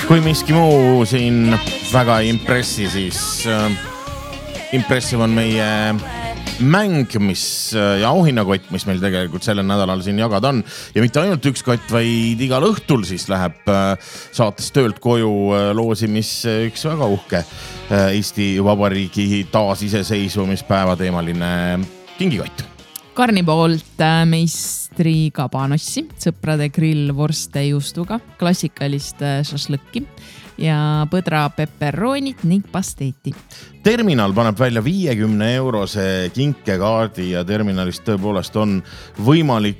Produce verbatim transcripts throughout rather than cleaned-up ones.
kui miski muu siin väga impressi, siis äh, impressiv on meie mäng, mis ja auhinnakott, mis meil tegelikult sellel nädalal siin jagada on. Ja mitte ainult üks kott, vaid igal õhtul siis läheb saates töölt koju loosimis üks väga uhke Eesti Vabariigi taasiseseisvumispäeva teemaline kingikott. Karni poolt meistri kabanossi, sõprade grill vorste juustuga, klassikalist šašlõkki ja põdra pepperoonit ning pasteeti. Terminal paneb välja viiekümne eurose kinkekaardi ja terminalist tõepoolest on võimalik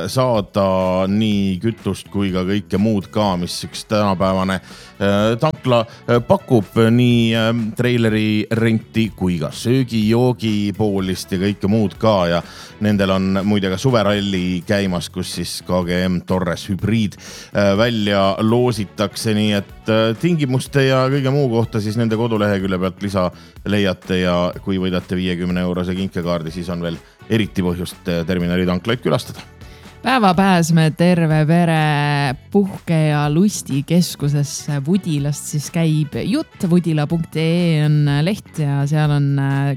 saada nii kütust kui ka kõike muud ka, mis üks tänapäevane tankla pakub nii treileri renti kui ka söögi, joogi poolist ja kõike muud ka. Ja nendel on muide ka suveralli käimas, kus siis K G M Torres hübriid välja loositakse, nii et tingimuste ja kõige muu kohta siis nende kodulehekülje pealt lisa leiate ja kui võidate viiekümne eurose kinkekaardi, siis on veel eriti põhjust terminali tanklaid külastada. Päeva pääsme terve pere puhke ja lusti keskusesse Vudilast, siis käib jutt. Vudila punkt ee on leht ja seal on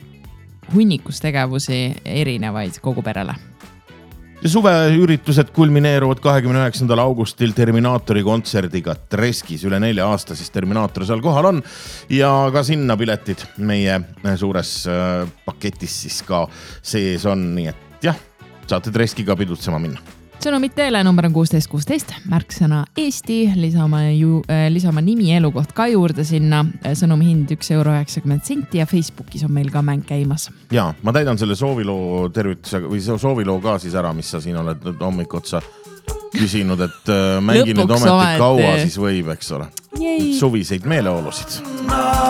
hunnikustegevusi erinevaid kogu perele. Ja suveüritused kulmineeruvad kahekümne üheksandal augustil Terminaatori kontserdiga Treskis. Üle nelja aasta siis Terminaator seal kohal on ja ka sinna piletid meie suures paketis siis ka sees on. Nii et jah, saate Treskiga pidutsema minna. Sõnumit teele number on kuusteist kuusteist, märksõna Eesti, lisama, ju, lisama nimi elukoht ka juurde sinna, sõnumi hind üks euro üheksakümmend senti ja Facebookis on meil ka mäng käimas. Ja, ma täidan selle sooviloo tervituse või sooviloo ka siis ära, mis sa siin oled hommik otsa küsinud, et mängi nüüd ometi kaua siis võib, eks ole. Suviseid meeleolusid.